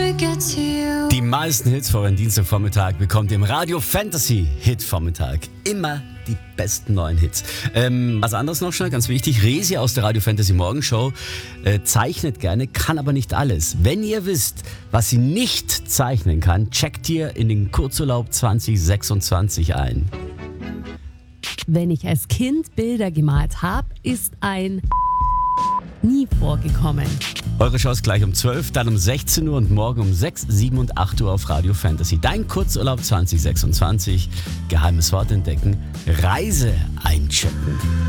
Die meisten Hits vor einem Dienstagvormittag bekommt ihr im Radio Fantasy Hit-Vormittag. Immer die besten neuen Hits. Was anderes noch schnell, ganz wichtig. Resi aus der Radio Fantasy Morgenshow zeichnet gerne, kann aber nicht alles. Wenn ihr wisst, was sie nicht zeichnen kann, checkt ihr in den Kurzurlaub 2026 ein. Wenn ich als Kind Bilder gemalt habe, ist ein nie vorgekommen. Eure Chance gleich um 12, dann um 16 Uhr und morgen um 6, 7 und 8 Uhr auf Radio Fantasy. Dein Kurzurlaub 2026. Geheimes Wort entdecken. Reise einchecken.